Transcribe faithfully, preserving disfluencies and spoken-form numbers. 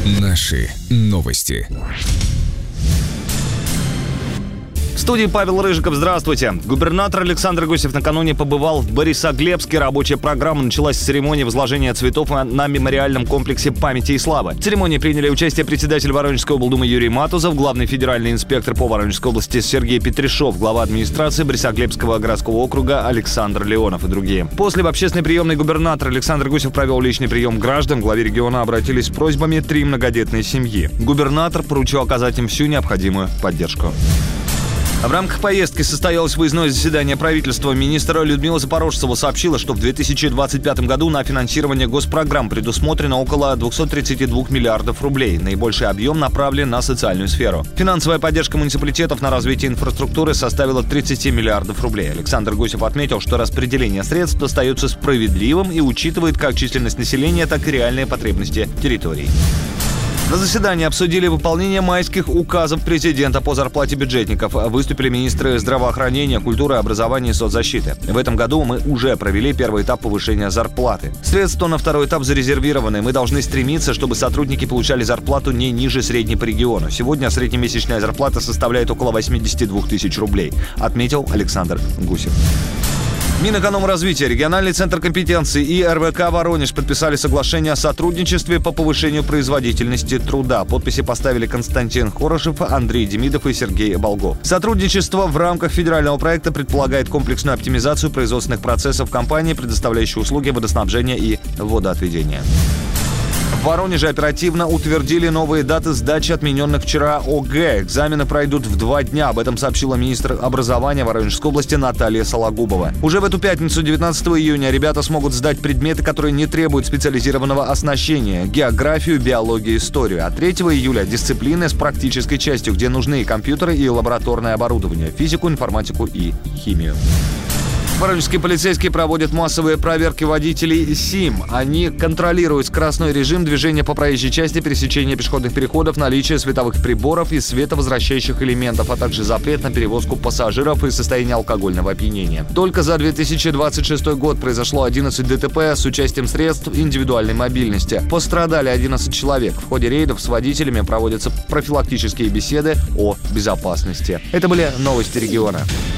Наши новости. В студии Павел Рыжиков. Здравствуйте. Губернатор Александр Гусев накануне побывал в Борисоглебске. Рабочая программа началась с церемонии возложения цветов на мемориальном комплексе памяти и славы. В церемонии приняли участие председатель Воронежской облдумы Юрий Матузов, главный федеральный инспектор по Воронежской области Сергей Петришов, глава администрации Борисоглебского городского округа Александр Леонов и другие. После в общественной приемной губернатор Александр Гусев провел личный прием граждан. Главе региона обратились с просьбами три многодетные семьи. Губернатор поручил оказать им всю необходимую поддержку. В рамках поездки состоялось выездное заседание правительства. Министр Людмила Запорожцева сообщила, что в две тысячи двадцать пятом году на финансирование госпрограмм предусмотрено около двести тридцать два миллиардов рублей. Наибольший объем направлен на социальную сферу. Финансовая поддержка муниципалитетов на развитие инфраструктуры составила тридцать семь миллиардов рублей. Александр Гусев отметил, что распределение средств остается справедливым и учитывает как численность населения, так и реальные потребности территорий. На заседании обсудили выполнение майских указов президента по зарплате бюджетников. Выступили министры здравоохранения, культуры, образования и соцзащиты. В этом году мы уже провели первый этап повышения зарплаты. Средства на второй этап зарезервированы. Мы должны стремиться, чтобы сотрудники получали зарплату не ниже средней по региону. Сегодня среднемесячная зарплата составляет около восемьдесят два тысяч рублей, отметил Александр Гусев. Минэкономразвития, региональный центр компетенции и эр вэ ка «Воронеж» подписали соглашение о сотрудничестве по повышению производительности труда. Подписи поставили Константин Хорошев, Андрей Демидов и Сергей Болгов. Сотрудничество в рамках федерального проекта предполагает комплексную оптимизацию производственных процессов компании, предоставляющей услуги водоснабжения и водоотведения. В Воронеже оперативно утвердили новые даты сдачи отмененных вчера о гэ. Экзамены пройдут в два дня. Об этом сообщила министр образования Воронежской области Наталья Сологубова. Уже в эту пятницу, девятнадцатого июня, ребята смогут сдать предметы, которые не требуют специализированного оснащения: географию, биологию, историю. А третьего июля дисциплины с практической частью, где нужны и компьютеры, и лабораторное оборудование: физику, информатику и химию. Воронежские полицейские проводят массовые проверки водителей СИМ. Они контролируют скоростной режим движения по проезжей части, пересечения пешеходных переходов, наличие световых приборов и световозвращающих элементов, а также запрет на перевозку пассажиров и состояние алкогольного опьянения. Только за две тысячи двадцать шестой год произошло одиннадцать дэ тэ пэ с участием средств индивидуальной мобильности. Пострадали одиннадцать человек. В ходе рейдов с водителями проводятся профилактические беседы о безопасности. Это были новости региона.